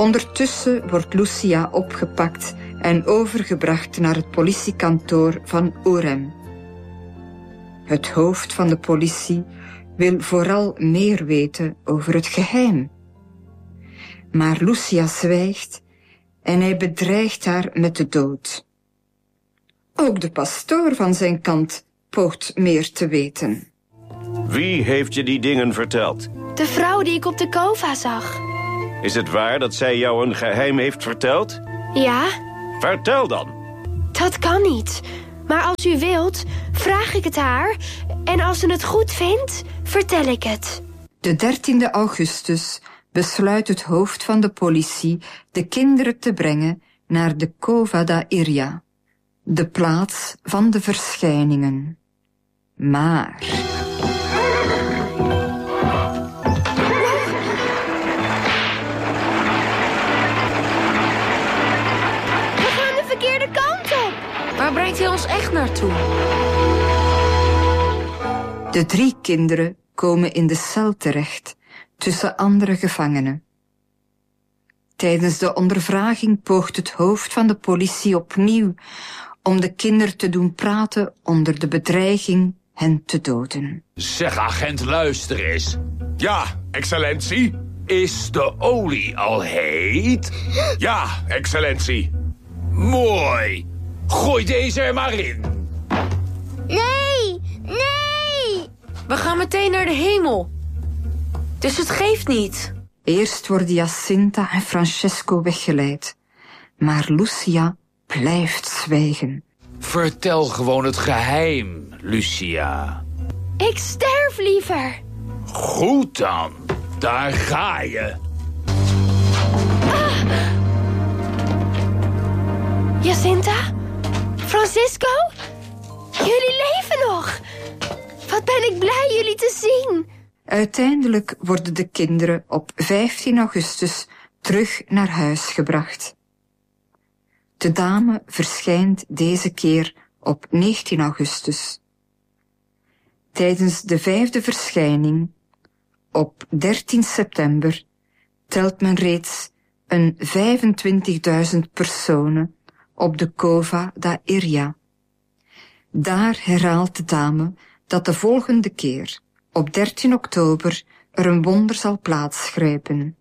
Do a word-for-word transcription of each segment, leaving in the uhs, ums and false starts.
Ondertussen wordt Lucia opgepakt en overgebracht naar het politiekantoor van Orem. Het hoofd van de politie wil vooral meer weten over het geheim. Maar Lucia zwijgt en hij bedreigt haar met de dood. Ook de pastoor van zijn kant poogt meer te weten. Wie heeft je die dingen verteld? De vrouw die ik op de Kova zag. Is het waar dat zij jou een geheim heeft verteld? Ja. Vertel dan. Dat kan niet. Maar als u wilt, vraag ik het haar. En als ze het goed vindt, vertel ik het. De dertiende augustus besluit het hoofd van de politie de kinderen te brengen naar de Cova da Iria, de plaats van de verschijningen. Maar... Waar brengt hij ons echt naartoe? De drie kinderen komen in de cel terecht, tussen andere gevangenen. Tijdens de ondervraging poogt het hoofd van de politie opnieuw om de kinderen te doen praten onder de bedreiging hen te doden. Zeg, agent, luister eens. Ja, excellentie. Is de olie al heet? Ja, excellentie. Mooi. Gooi deze er maar in. Nee, nee. We gaan meteen naar de hemel. Dus het geeft niet. Eerst worden Jacinta en Francesco weggeleid. Maar Lucia blijft zwijgen. Vertel gewoon het geheim, Lucia. Ik sterf liever. Goed dan. Daar ga je. Ah. Jacinta? Francisco? Jullie leven nog. Wat ben ik blij jullie te zien. Uiteindelijk worden de kinderen op vijftien augustus terug naar huis gebracht. De dame verschijnt deze keer op negentien augustus. Tijdens de vijfde verschijning, op dertien september, telt men reeds een vijfentwintigduizend personen op de Cova da Iria. Daar herhaalt de dame dat de volgende keer, op dertien oktober, er een wonder zal plaatsgrijpen.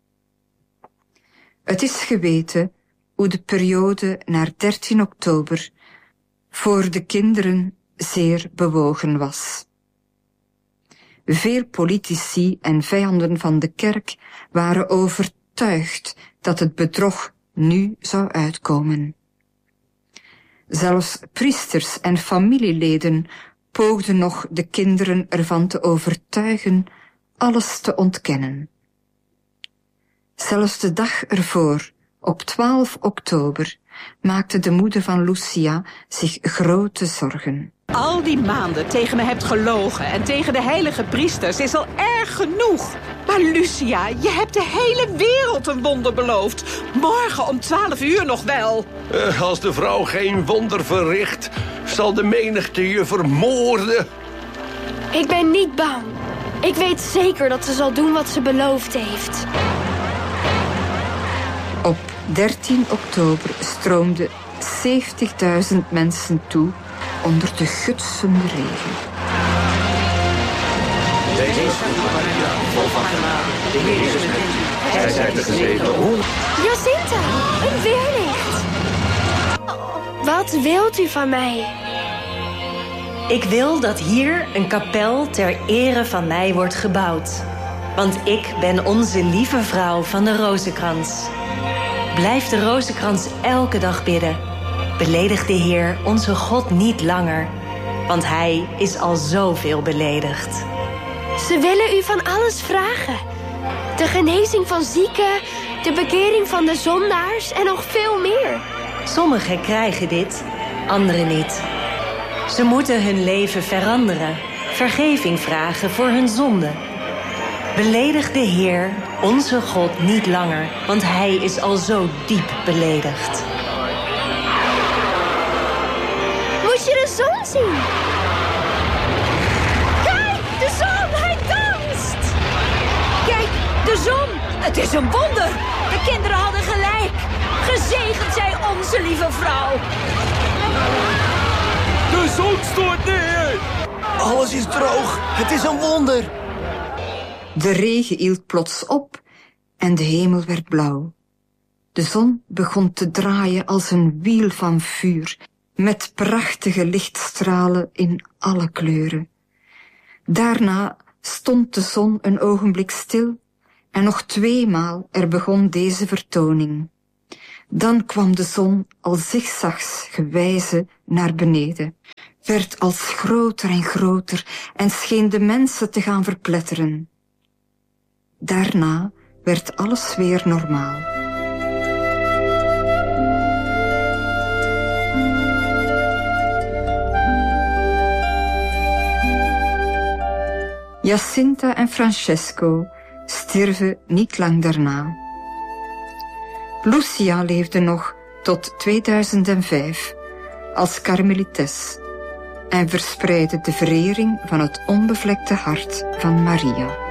Het is geweten hoe de periode naar dertien oktober voor de kinderen zeer bewogen was. Veel politici en vijanden van de kerk waren overtuigd dat het bedrog nu zou uitkomen. Zelfs priesters en familieleden poogden nog de kinderen ervan te overtuigen alles te ontkennen. Zelfs de dag ervoor, op twaalf oktober, maakte de moeder van Lucia zich grote zorgen. Al die maanden tegen me hebt gelogen en tegen de heilige priesters is al erg genoeg. Maar Lucia, je hebt de hele wereld een wonder beloofd. Morgen om twaalf uur nog wel. Uh, als de vrouw geen wonder verricht, zal de menigte je vermoorden. Ik ben niet bang. Ik weet zeker dat ze zal doen wat ze beloofd heeft. Op dertien oktober stroomden zeventigduizend mensen toe onder de gutsende regen. Deze is Maria, vol van genade. De Heer is met u. Zij zijt de gezegende. Jacinta, een weerlicht. Wat wilt u van mij? Ik wil dat hier een kapel ter ere van mij wordt gebouwd. Want ik ben onze lieve vrouw van de rozenkrans. Blijf de rozenkrans elke dag bidden. Beledig de Heer, onze God, niet langer. Want hij is al zoveel beledigd. Ze willen u van alles vragen. De genezing van zieken, de bekering van de zondaars en nog veel meer. Sommigen krijgen dit, anderen niet. Ze moeten hun leven veranderen, vergeving vragen voor hun zonde. Beledig de Heer, onze God, niet langer, want hij is al zo diep beledigd. Moet je de zon zien? Kijk, de zon, hij danst! Kijk, de zon! Het is een wonder. De kinderen hadden gelijk. Gezegend zij onze lieve vrouw. De zon stort neer. Alles is droog. Het is een wonder. De regen hield plots op en de hemel werd blauw. De zon begon te draaien als een wiel van vuur, met prachtige lichtstralen in alle kleuren. Daarna stond de zon een ogenblik stil en nog tweemaal er begon deze vertoning. Dan kwam de zon al zigzags gewijze naar beneden, werd als groter en groter en scheen de mensen te gaan verpletteren. Daarna werd alles weer normaal. Jacinta en Francesco stierven niet lang daarna. Lucia leefde nog tot tweeduizend vijf als karmelites en verspreidde de verering van het onbevlekte hart van Maria.